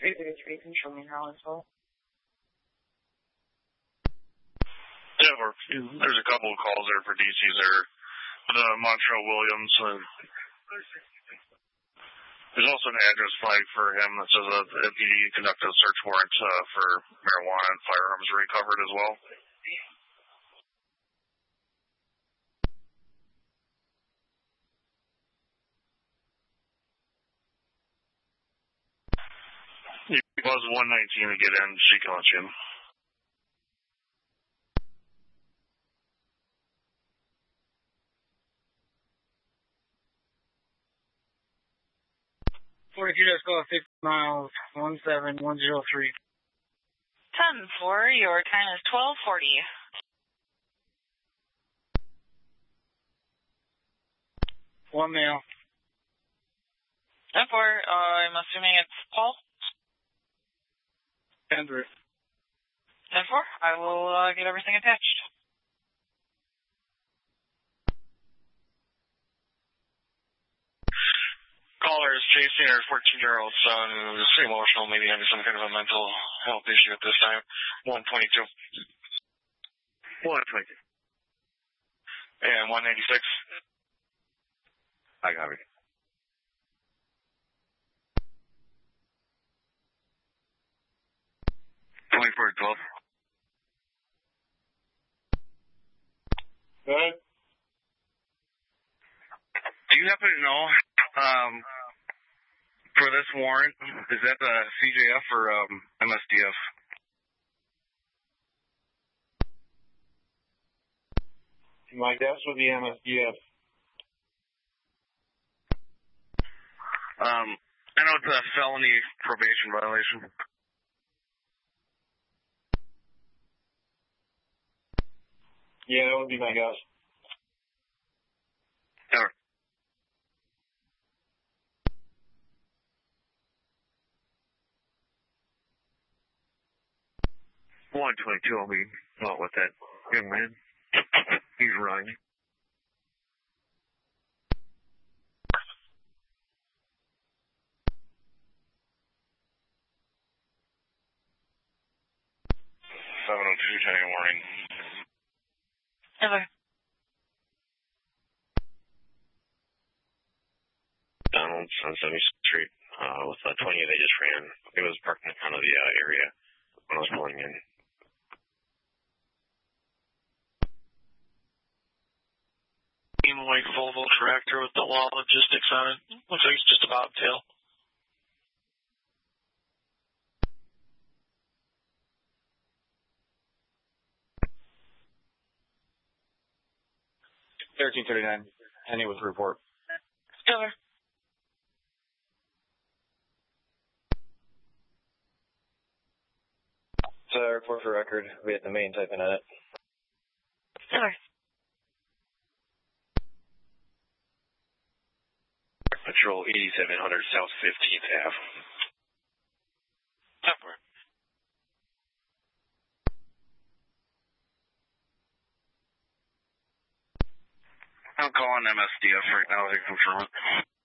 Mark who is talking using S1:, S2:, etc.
S1: 333, control me now as well.
S2: Yeah, there's a couple of calls there for DCs there. The Montreal Williams. There's also an address flag for him that says that the PD conducted a search warrant for marijuana and firearms recovered as well. He was 119 to get in. She can let you in.
S3: Let's go 50 miles, 17103.
S1: 10-4, your time is 12:40.
S3: 1 male.
S1: 10-4, I'm assuming it's Paul?
S3: 10-3.
S1: 10-4, I will get everything attached.
S2: Caller is chasing her 14-year-old son who is emotional, maybe having some kind of a mental health issue at this time. 122.
S4: 122.
S2: And 196.
S4: I got it.
S2: Go 12.
S3: Good.
S4: Do you happen to know, for this warrant, is that the CJF or MSDF?
S3: My guess would be MSDF.
S4: I know it's a felony probation violation.
S3: Yeah, that would be my guess.
S4: All right. $122, I'll be not with that young man. He's running.
S2: Warning.
S1: Okay.
S2: Donald on 70th Street with 20 they just ran. It was parked in front of the area when I was pulling in. White Volvo tractor with the law logistics on it. Looks like it's just a bobtail.
S3: $13.39. Any with report.
S1: Over.
S3: So report for record. We had the main typing on it.
S1: Over.
S2: Patrol 8700 South 15th Ave. Over.
S4: I'm calling MSDF right now to confirm it.